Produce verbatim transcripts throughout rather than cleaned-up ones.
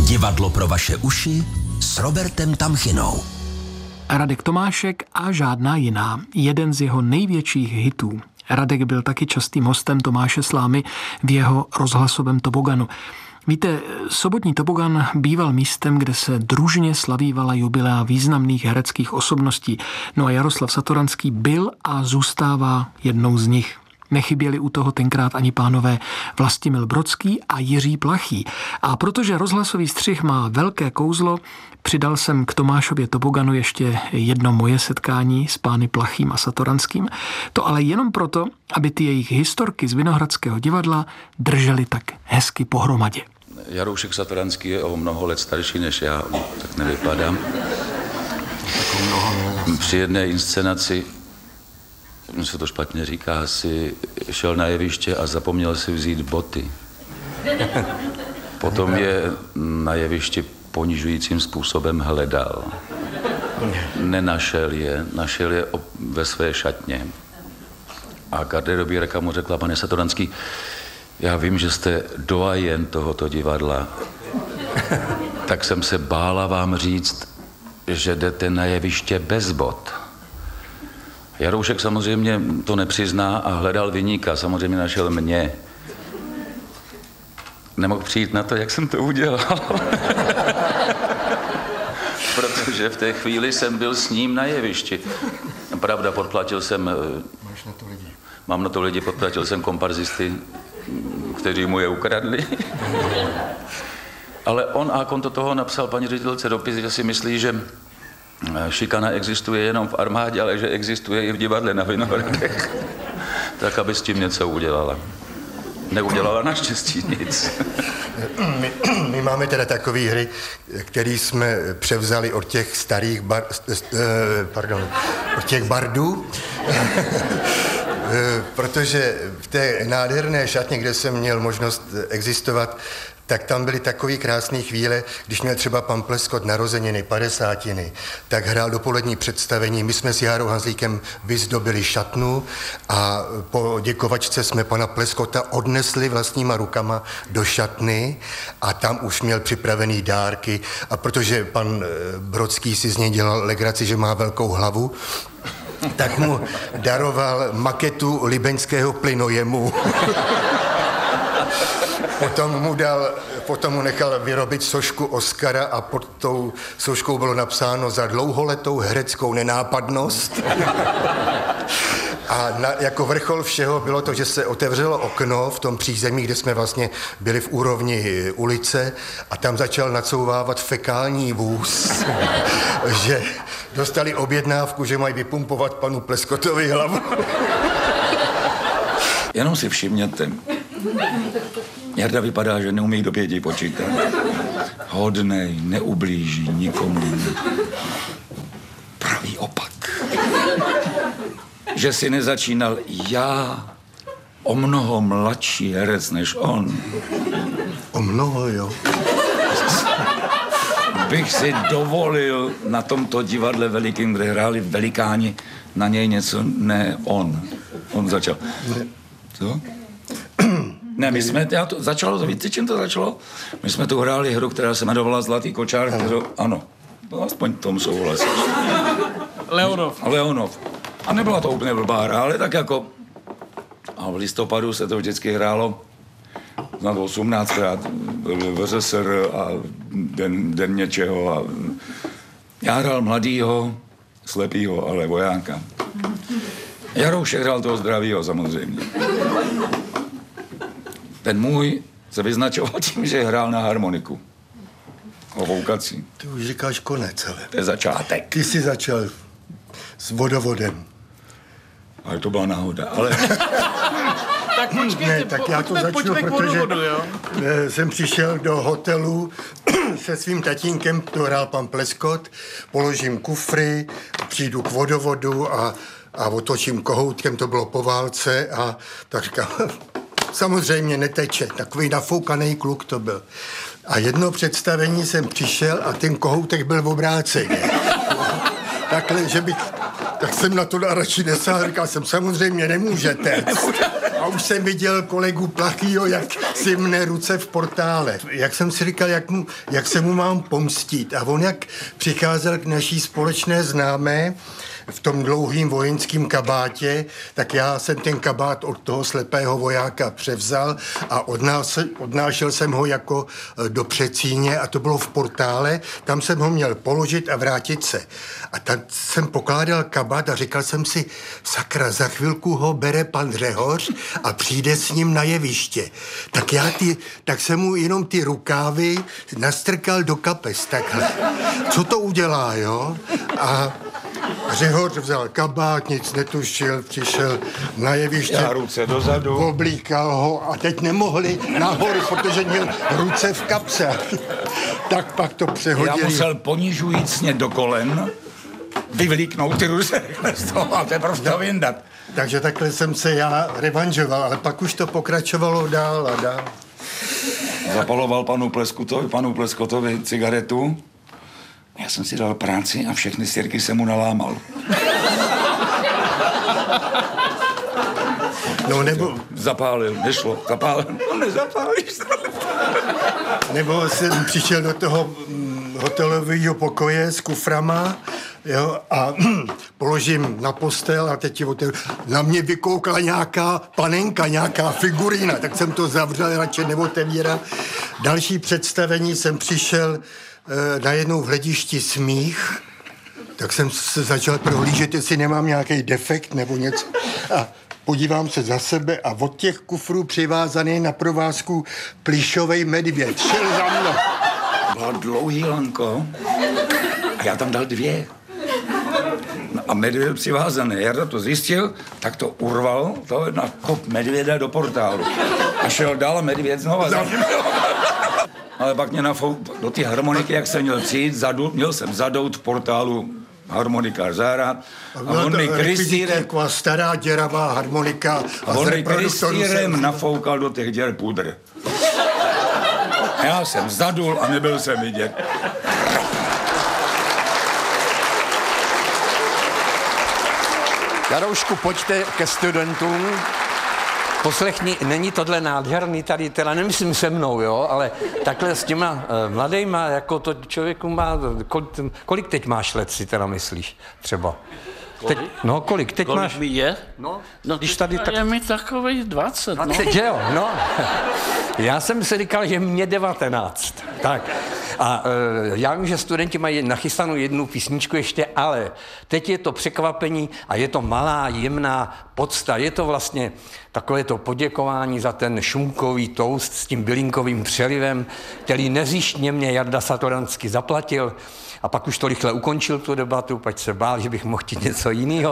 Divadlo pro vaše uši s Robertem Tamchinou. Radek Tomášek a žádná jiná. Jeden z jeho největších hitů. Radek byl taky častým hostem Tomáše Slámy v jeho rozhlasovém toboganu. Víte, sobotní tobogan býval místem, kde se družně slavívala jubilea významných hereckých osobností. No a Jaroslav Satoranský byl a zůstává jednou z nich. Nechyběli u toho tenkrát ani pánové Vlastimil Brodský a Jiří Plachý. A protože rozhlasový střih má velké kouzlo, přidal jsem k Tomášově toboganu ještě jedno moje setkání s pány Plachým a Satoranským. To ale jenom proto, aby ty jejich historky z Vinohradského divadla držely tak hezky pohromadě. Jaroušek Satoranský je o mnoho let starší než já, tak nevypadám. Při jedné inscenaci, se to špatně říká, si šel na jeviště a zapomněl si vzít boty. Potom je na jevišti ponižujícím způsobem hledal. Nenašel je, našel je ve své šatně. A garderobierka mu řekla: pane Satoranský, já vím, že jste doajen tohoto divadla, tak jsem se bála vám říct, že jdete na jeviště bez bot. Jaroušek samozřejmě to nepřizná a hledal viníka, samozřejmě našel mě. Nemohl přijít na to, jak jsem to udělal. Protože v té chvíli jsem byl s ním na jevišti. Pravda, podplatil jsem... Máš na to lidi. Mám na to lidi, podplatil jsem komparzisty, kteří mu je ukradli. Ale on a konto toho napsal paní ředitelce dopis, že si myslí, že šikana existuje jenom v armádě, ale že existuje i v divadle na Vinohradech. Tak, aby s tím něco udělala. Neudělala naštěstí nic. My, my máme teda takové hry, které jsme převzali od těch starých bar, pardon, od těch bardů. Protože v té nádherné šatně, kde jsem měl možnost existovat, tak tam byly takové krásné chvíle, když měl třeba pan Pleskot narozeniny, padesátiny, tak hrál dopolední představení. My jsme s Járou Hanzlíkem vyzdobili šatnu a po děkovačce jsme pana Pleskota odnesli vlastníma rukama do šatny a tam už měl připravený dárky. A protože pan Brodský si z něj dělal legraci, že má velkou hlavu, tak mu daroval maketu libeňského plynojemu. Potom mu dal, potom mu nechal vyrobit sošku Oscara a pod tou soškou bylo napsáno za dlouholetou hereckou nenápadnost. A na, jako vrchol všeho bylo to, že se otevřelo okno v tom přízemí, kde jsme vlastně byli v úrovni ulice a tam začal nacouvávat fekální vůz, že dostali objednávku, že mají vypumpovat panu Pleskotovi hlavu. Jenom si všimněte, Jarda vypadá, že neumí do pěti počítat. Hodnej, neublíží nikomu. Pravý opak. Že si nezačínal já, o mnoho mladší herec než on. O mnoho, jo. Bych si dovolil na tomto divadle velikým, kde hráli velikáni, na něj něco, ne on. On začal. Co? Ne, my jsme, já to začalo, víte, čím to začalo? My jsme tu hráli hru, která se jmenovala Zlatý kočár, kterou, ano, no, aspoň tomu souhlasíš. Leonov. Leonov. A nebyla to úplně blbá hra, ale tak jako, a v listopadu se to vždycky hrálo na osmnáctkrát v R S R a den, den něčeho a já hrál mladýho, slepýho, ale vojáka. Jaroušek hrál toho zdravýho samozřejmě. Ten můj se vyznačoval tím, že hrál na harmoniku. Hovoukací. Ty už říkáš konec, ale. To je začátek. Ty jsi začal s vodovodem. Ale to byla náhoda, ale... Tak počkejte, ne, tak já to začnu, protože jsem přišel do hotelu se svým tatínkem, to hrál pan Pleskot, položím kufry, přijdu k vodovodu a, a otočím kohoutkem, to bylo po válce a tak říkám, samozřejmě neteče, takový nafoukaný kluk to byl. A jedno představení jsem přišel a ten kohoutek byl v obráceně. Takhle, že bych, tak jsem na to radši nesáhl, říkal jsem, samozřejmě nemůžete. A už jsem viděl kolegu Plachýho, jak si mne ruce v portále. Jak jsem si říkal, jak, mu, jak se mu mám pomstít. A on jak přicházel k naší společné známé v tom dlouhým vojenském kabátě, tak já jsem ten kabát od toho slepého vojáka převzal a odnášel, odnášel jsem ho jako do předsíně a to bylo v portále. Tam jsem ho měl položit a vrátit se. A tak jsem pokládal kabát a říkal jsem si, sakra, za chvilku ho bere pan Řehoř a přijde s ním na jeviště. Tak já ty, tak jsem mu jenom ty rukávy nastrkal do kapes takhle. Co to udělá, jo? A Řehoř vzal kabát, nic netušil, přišel na jeviště. Já ruce dozadu. Oblíkal ho a teď nemohli nahoru, protože měl ruce v kapse. Tak pak to přehodili. Já musel ponižujícně do kolen vyvlíknout ty ruce z toho a teprve to vyndat. Takže takhle jsem se já revanžoval, ale pak už to pokračovalo dál a dál. Zapaloval panu Pleskotovi, panu Pleskotovi cigaretu. Já jsem si dal práci a všechny stěrky jsem mu nalámal. No nebo... Zapálil, nešlo, zapálil. No nezapálíš. Nebo jsem přišel do toho hm, hotelového pokoje s kuframa, jo, a hm, položím na postel a teď otevřu. Na mě vykoukla nějaká panenka, nějaká figurína, tak jsem to zavřel, radši neotevíral. Další představení jsem přišel e, najednou v hledišti smích, tak jsem se začal prohlížet, jestli nemám nějaký defekt nebo něco. A podívám se za sebe a od těch kufrů přivázaný na provázku plyšovej medvěd. Šel za mnou. Byla dlouhý lanko a já tam dal dvě. No a medvěd přivázaný. Jarda to zjistil, tak to urval, to na kop medvěda do portálu. A šel dál a medvěd znova za ním. Ale pak mě nafou do té harmoniky, jak jsem měl přijít, zadu, měl jsem zadout v portálu harmonikář zahrát. A, a on mi krystýrem... Taková stará děravá harmonika. A, a on mi krystýrem jsem... nafoukal do těch děr pudr. A já jsem zadul a nebyl jsem vidět. Jaroušku, pojďte ke studentům. Poslechni, není tohle nádherný tady, teda nemyslím se mnou, jo, ale takhle s těma uh, mladejma, jako to člověku má, kolik, kolik teď máš let, si teda myslíš, třeba? Teď, no, kolik? Teď kolik máš... mi je? No, no když tady tak... je mi takových dvacet, no. dvacet, že jo, no. Já jsem si říkal, že mě devatenáct. Tak. A e, já vím, že studenti mají nachystanou jednu písničku ještě, ale teď je to překvapení a je to malá, jemná podsta. Je to vlastně takové to poděkování za ten šunkový toast s tím bylinkovým přelivem, který nezištně mě Jarda Satoranský zaplatil. A pak už to rychle ukončil tu debatu, pak se bál, že bych mohl chtít něco jiného.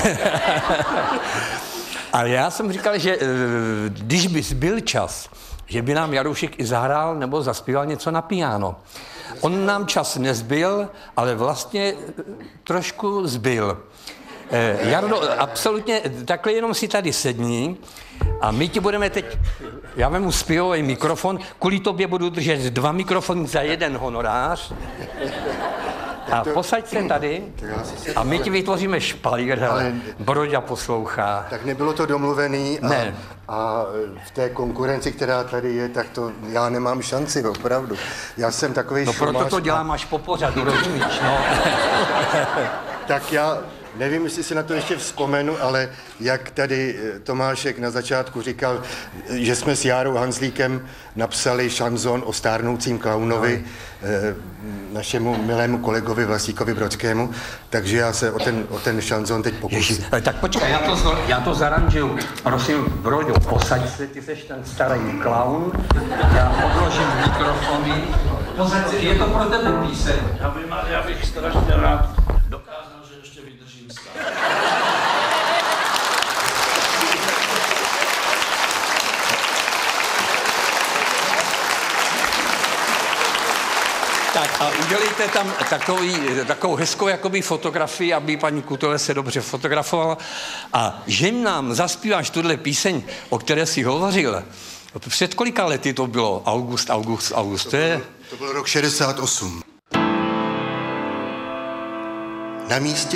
Ale já jsem říkal, že když by byl čas, že by nám Jaroušek i zahrál nebo zaspíval něco na piano. On nám čas nezbyl, ale vlastně trošku zbyl. Jardo, absolutně, takhle jenom si tady sedni a my ti budeme teď, já vemu zpěvový mikrofon, kvůli tobě budu držet dva mikrofony za jeden honorář. A posaď se tady a my ti vytvoříme špalír, ale Broďa poslouchá. Tak nebylo to domluvený a, ne. a v té konkurenci, která tady je, tak to já nemám šanci, opravdu. Já jsem takový No šumář. proto to dělám až po pořadu, rozumíš, no. Tak já nevím, jestli si na to ještě vzpomenu, ale jak tady Tomášek na začátku říkal, že jsme s Járou Hanzlíkem napsali šanzon o stárnoucím klaunovi, no. našemu milému kolegovi Vlastíkovi Brodskému, takže já se o ten, o ten šanzon teď pokusím. Tak počkej, já to, já to zaranžuju. Prosím, Broďo, posaď se, ty seš ten starý klaun, já odložím mikrofony. Posaď se, je to pro tebe píseň. Já bych, já bych strašně rád dokázal, že ještě vydržím stát. Tak a udělejte tam takový, takovou hezkou jakoby fotografii, aby paní Kutele se dobře fotografovala. A že nám zaspíváš tuhle píseň, o které jsi hovořil, před kolika lety to bylo? August, august, august. To, bylo, to byl rok šedesát osm. Na místě